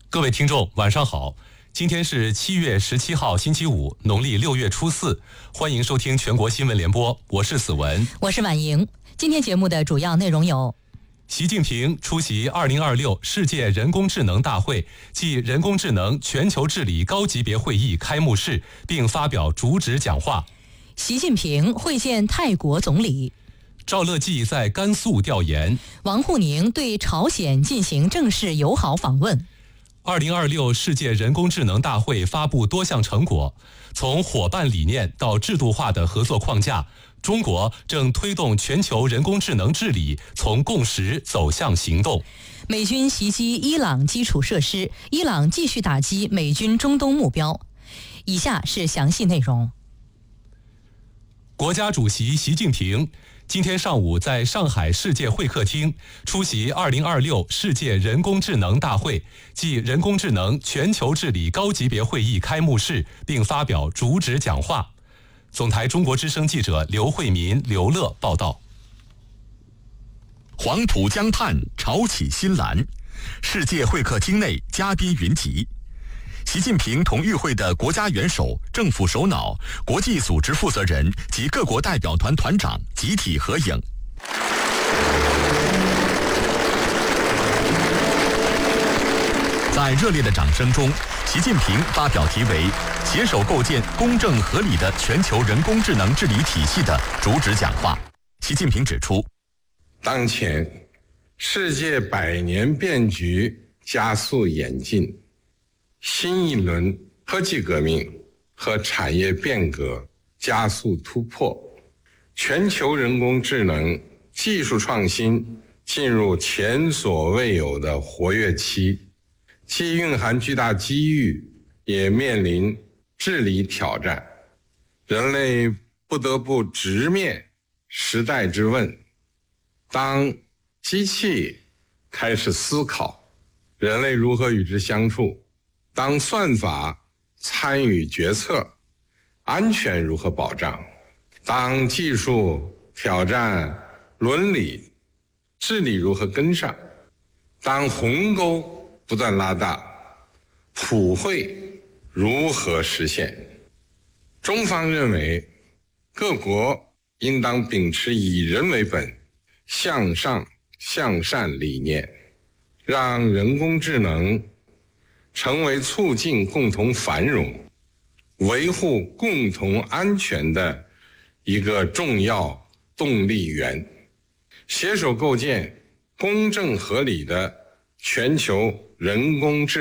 各位听众，晚上好！今天是7月17号，星期五，农历6月初4，欢迎收听全国新闻联播，我是子文， 我是婉莹。今天节目的主要内容有： 习近平出席2026世界人工智能大会暨人工智能全球治理高级别会议开幕式，并发表主旨讲话； 习近平会见泰国总理； 赵乐际在甘肃调研； 王沪宁对朝鲜进行正式友好访问。 2026世界人工智能大会发布多项成果，从伙伴理念到制度化的合作框架，中国正推动全球人工智能治理从共识走向行动。 美军袭击伊朗基础设施，伊朗继续打击美军中东目标。以下是详细内容。 国家主席习近平今天上午在上海世界会客厅出席2026世界人工智能大会暨人工智能全球治理高级别会议开幕式，并发表主旨讲话。总台中国之声记者刘慧民、刘乐报道。 黄浦江畔潮起新澜，世界会客厅内嘉宾云集。习近平同与会的国家元首、政府首脑、国际组织负责人及各国代表团团长集体合影。在热烈的掌声中，习近平发表题为“携手构建公正合理的全球人工智能治理体系”的主旨讲话。习近平指出， 当前世界百年变局加速演进，新一轮科技革命和产业变革加速突破，全球人工智能技术创新进入前所未有的活跃期，既蕴含巨大机遇，也面临治理挑战。人类不得不直面时代之问。当机器开始思考，人类如何与之相处？当算法参与决策，安全如何保障？当技术挑战伦理，治理如何跟上？当鸿沟不断拉大，普惠如何实现？中方认为，各国应当秉持以人为本、向上向善理念，让人工智能成为促进共同繁荣、维护共同安全的一个重要动力源，携手构建公正合理的全球人工智能